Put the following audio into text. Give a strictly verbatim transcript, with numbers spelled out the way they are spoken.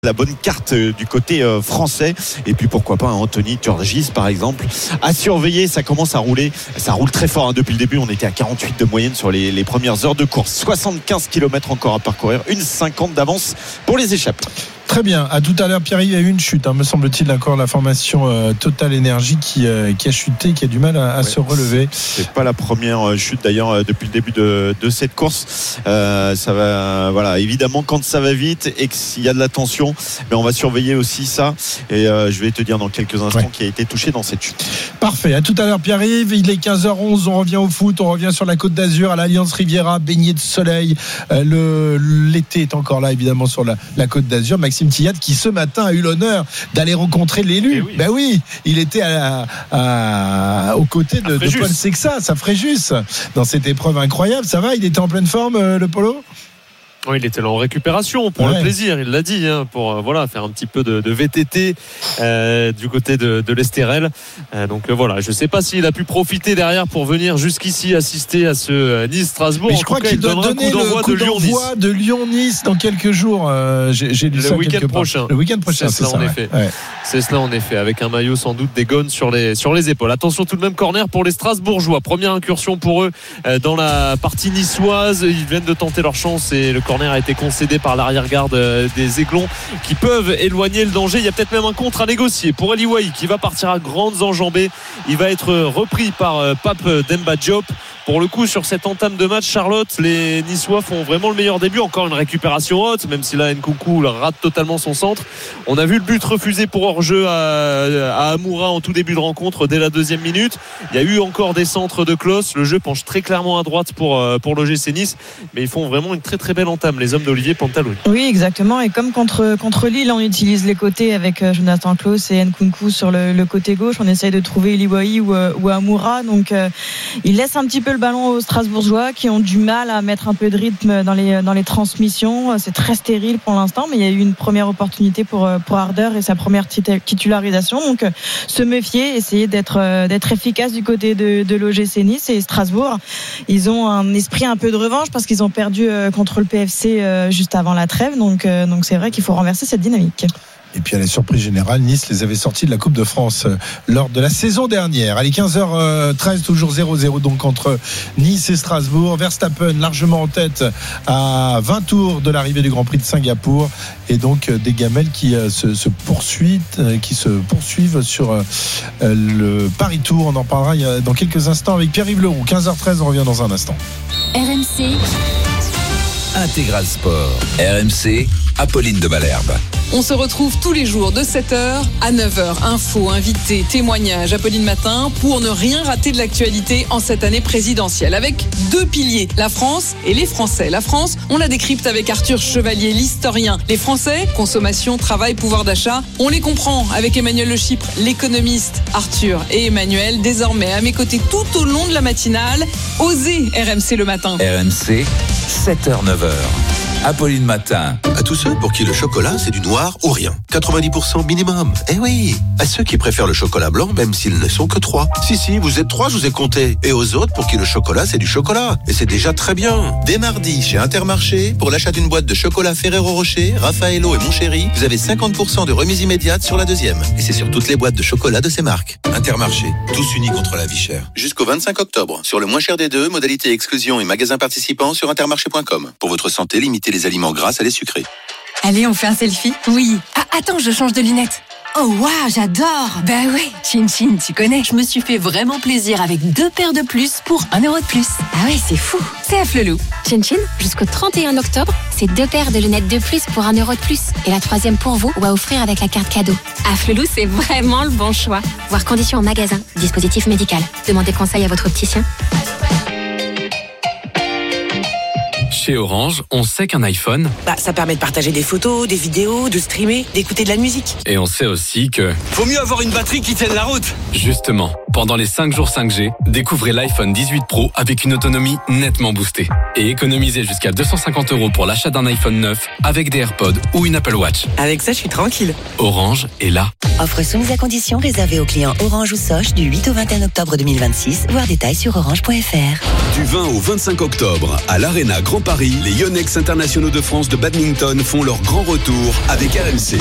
La bonne carte du côté euh, français, et puis pourquoi pas un Anthony Turgis par exemple à surveiller. Ça commence à rouler, ça roule très fort hein. Depuis le début on était à quarante-huit de moyenne sur les, les premières heures de course. Soixante-quinze kilomètres encore à parcourir, une cinquante d'avance pour les échappes. Très bien, à tout à l'heure. Pierre, il y a eu une chute, hein, me semble-t-il, encore la formation euh, Total Energy qui, euh, qui a chuté, qui a du mal à, à ouais, se relever. C'est pas la première chute d'ailleurs euh, depuis le début de, de cette course. Euh, ça va, voilà, évidemment quand ça va vite et qu'il y a de la tension, mais on va surveiller aussi ça. Et euh, je vais te dire dans quelques instants ouais. qui a été touché dans cette chute. Parfait, à tout à l'heure Pierre-Yves. Il est quinze heures onze, on revient au foot, on revient sur la Côte d'Azur à l'Alliance Riviera, baigné de soleil. Euh, le, l'été est encore là évidemment sur la, la Côte d'Azur. Maxime Tillat qui ce matin a eu l'honneur d'aller rencontrer l'élu. Oui. Ben oui, il était à, à, aux côtés de, de Paul Sexas, à Fréjus, dans cette épreuve incroyable. Ça va, il était en pleine forme, euh, le polo ? Oui, il était là en récupération pour ouais. le plaisir, il l'a dit, hein, pour euh, voilà faire un petit peu de, de V T T euh, du côté de, de l'Estérel. Euh, donc euh, voilà, je ne sais pas s'il a pu profiter derrière pour venir jusqu'ici assister à ce euh, Nice-Strasbourg. Mais je en crois cas, qu'il doit donner coup le coup d'envoi de Lyon-Nice dans quelques jours. Euh, j'ai, j'ai lu le ça week-end prochain. Le week-end prochain, c'est, c'est cela ça, en ouais. effet. Ouais. C'est cela en effet, avec un maillot sans doute des gones sur les sur les épaules. Attention tout de même, corner pour les Strasbourgeois. Première incursion pour eux euh, dans la partie niçoise. Ils viennent de tenter leur chance et le corner a été concédé par l'arrière-garde des Aiglons qui peuvent éloigner le danger. Il y a peut-être même un contre à négocier pour Ali Wahi qui va partir à grandes enjambées. Il va être repris par Pape Demba Diop. Pour le coup, sur cette entame de match, Charlotte, les Niçois font vraiment le meilleur début. Encore une récupération haute, même si là Nkunku rate totalement son centre. On a vu le but refusé pour hors-jeu à, à Amoura en tout début de rencontre dès la deuxième minute. Il y a eu encore des centres de Klos. Le jeu penche très clairement à droite pour, pour l'O G C Nice, mais ils font vraiment une très très belle entame, les hommes d'Olivier Pantaloni. Oui, exactement. Et comme contre, contre Lille, on utilise les côtés avec Jonathan Klos et Nkunku sur le, le côté gauche. On essaye de trouver Eli Wahi ou, ou Amoura. Donc, euh, il laisse un petit peu le ballon aux Strasbourgeois qui ont du mal à mettre un peu de rythme dans les, dans les transmissions. C'est très stérile pour l'instant, mais il y a eu une première opportunité pour, pour Harder et sa première titularisation. Donc, se méfier, essayer d'être, d'être efficace du côté de, de l'O G C Nice et Strasbourg. Ils ont un esprit un peu de revanche parce qu'ils ont perdu contre le P F C juste avant la trêve. Donc, donc c'est vrai qu'il faut renverser cette dynamique. Et puis à la surprise générale, Nice les avait sortis de la Coupe de France lors de la saison dernière. Allez, quinze heures treize, toujours zéro zéro donc entre Nice et Strasbourg. Verstappen largement en tête à vingt tours de l'arrivée du Grand Prix de Singapour. Et donc des gamelles qui se, se poursuivent, qui se poursuivent sur le Paris Tour. On en parlera dans quelques instants avec Pierre-Yves Leroux. quinze heures treize, on revient dans un instant. R M C Intégral Sport. R M C, Apolline de Malherbe. On se retrouve tous les jours de sept heures à neuf heures. Infos, invités, témoignages, Apolline Matin, pour ne rien rater de l'actualité en cette année présidentielle. Avec deux piliers, la France et les Français. La France, on la décrypte avec Arthur Chevalier, l'historien. Les Français, consommation, travail, pouvoir d'achat, on les comprend avec Emmanuel Le Chypre, l'économiste. Arthur et Emmanuel, désormais à mes côtés tout au long de la matinale. Osez R M C le matin. R M C, sept heures neuf heures. Apolline Matin. À tous ceux pour qui le chocolat c'est du noir ou rien. quatre-vingt-dix pour cent minimum. Eh oui. À ceux qui préfèrent le chocolat blanc même s'ils ne sont que trois. Si si, vous êtes trois, je vous ai compté. Et aux autres pour qui le chocolat c'est du chocolat. Et c'est déjà très bien. Dès mardi chez Intermarché, pour l'achat d'une boîte de chocolat Ferrero Rocher, Raffaello et Mon Chéri, vous avez cinquante pour cent de remise immédiate sur la deuxième. Et c'est sur toutes les boîtes de chocolat de ces marques. Intermarché, tous unis contre la vie chère. Jusqu'au vingt-cinq octobre. Sur le moins cher des deux, modalité exclusion et magasins participants sur intermarché point com. Pour votre santé, limitez les aliments gras à les sucrés. Allez, on fait un selfie ? Oui. Ah, attends, je change de lunettes. Oh, waouh, j'adore. Ben oui, Chin Chin, tu connais. Je me suis fait vraiment plaisir avec deux paires de plus pour un euro de plus. Ah ouais, c'est fou. C'est à Flelou. Chin Chin, jusqu'au trente et un octobre, c'est deux paires de lunettes de plus pour un euro de plus. Et la troisième pour vous ou à offrir avec la carte cadeau. À Flelou, c'est vraiment le bon choix. Voir conditions en magasin. Dispositif médical. Demandez conseil à votre opticien. Chez Orange, on sait qu'un iPhone, bah, ça permet de partager des photos, des vidéos, de streamer, d'écouter de la musique. Et on sait aussi que... Faut mieux avoir une batterie qui tienne la route. Justement, pendant les cinq jours cinq G, découvrez l'iPhone dix-huit Pro avec une autonomie nettement boostée. Et économisez jusqu'à deux cent cinquante euros pour l'achat d'un iPhone neuf avec des AirPods ou une Apple Watch. Avec ça, je suis tranquille. Orange est là. Offre soumise à condition réservée aux clients Orange ou Soch du huit au vingt et un octobre deux mille vingt-six. Voir détails sur orange point f r. Du vingt au vingt-cinq octobre, à l'Arena Grand Paris, Paris, les Yonex internationaux de France de badminton font leur grand retour avec R M C.